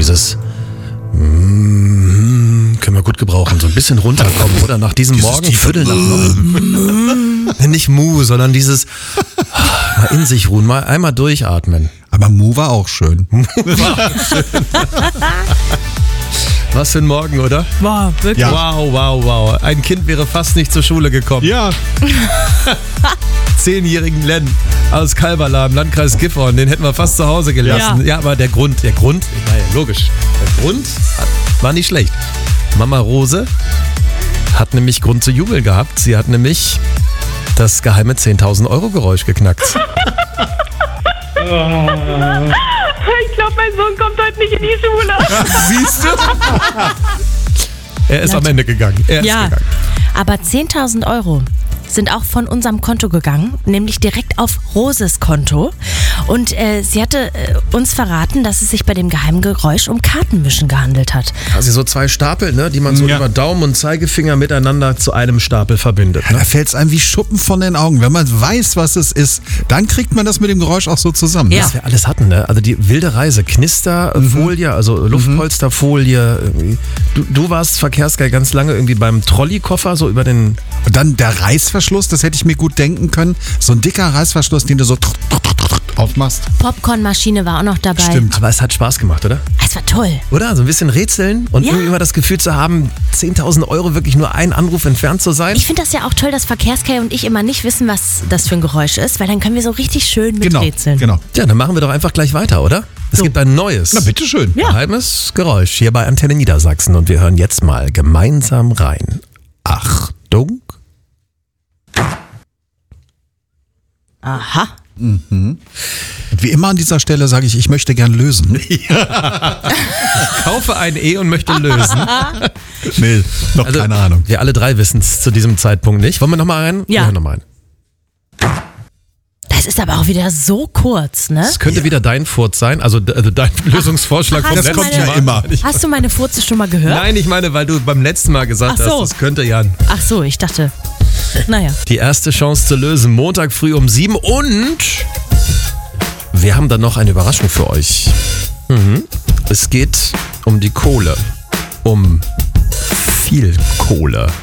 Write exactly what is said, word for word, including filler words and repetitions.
dieses mm, können wir gut gebrauchen, so ein bisschen runterkommen, oder? Nach diesem Morgen, Viertel nach neun. Nicht Mu, sondern dieses mal in sich ruhen, mal einmal durchatmen. Aber Mu war auch schön. Mu war auch schön. Was für ein Morgen, oder? Wow, wirklich. Ja. Wow, wow, wow. Ein Kind wäre fast nicht zur Schule gekommen. Ja. Zehnjährigen Len aus Kalberlahm, Landkreis Gifhorn, den hätten wir fast zu Hause gelassen. Ja, ja, aber der Grund, der Grund, naja, logisch, der Grund war nicht schlecht. Mama Rose hat nämlich Grund zu jubeln gehabt. Sie hat nämlich das geheime zehntausend Euro Geräusch geknackt. Ich glaube, mein Sohn kommt heute nicht in die Schule. Siehst du? Er ist Leute. am Ende gegangen. Er ja, ist gegangen. Aber zehntausend Euro sind auch von unserem Konto gegangen, nämlich direkt auf Roses Konto. Und äh, sie hatte äh, uns verraten, dass es sich bei dem geheimen Geräusch um Kartenmischen gehandelt hat. Also so zwei Stapel, ne, die man so ja. über Daumen und Zeigefinger miteinander zu einem Stapel verbindet. Ne? Da fällt es einem wie Schuppen von den Augen. Wenn man weiß, was es ist, dann kriegt man das mit dem Geräusch auch so zusammen. Ja. Was wir alles hatten, ne? Also die wilde Reise, Knisterfolie, mhm. also Luftpolsterfolie. Du, du warst Verkehrsgeil ganz lange irgendwie beim Trolleykoffer, so über den... Und dann der Reißverschluss, das hätte ich mir gut denken können. So ein dicker Reißverschluss, den du so aufmachst. Popcornmaschine war auch noch dabei. Stimmt. Aber es hat Spaß gemacht, oder? Es war toll. Oder? So ein bisschen rätseln und ja. irgendwie immer das Gefühl zu haben, zehntausend Euro wirklich nur ein Anruf entfernt zu sein. Ich finde das ja auch toll, dass Verkehrskei und ich immer nicht wissen, was das für ein Geräusch ist, weil dann können wir so richtig schön miträtseln. Genau, genau. Ja, dann machen wir doch einfach gleich weiter, oder? Es so. gibt ein neues. Na, bitteschön. Ja. Geheimes Geräusch hier bei Antenne Niedersachsen und wir hören jetzt mal gemeinsam rein. Achtung. Aha. Mhm. Und wie immer an dieser Stelle sage ich, ich möchte gern lösen. Ja. Kaufe ein E und möchte lösen. Nee, noch also, keine Ahnung. Wir alle drei wissen es zu diesem Zeitpunkt nicht. Wollen wir nochmal rein? Ja. Wir hören nochmal rein. Das ist aber auch wieder so kurz, ne? Das könnte ja. wieder dein Furz sein, also, also dein Lösungsvorschlag Ach, vom das letzten kommt ja Mal. immer. Hast du meine Furze schon mal gehört? Nein, ich meine, weil du beim letzten Mal gesagt Ach so. hast, das könnte ja... Ach so, ich dachte, naja. Die erste Chance zu lösen, Montag früh um sieben und wir haben dann noch eine Überraschung für euch. Mhm. Es geht um die Kohle, um viel Kohle.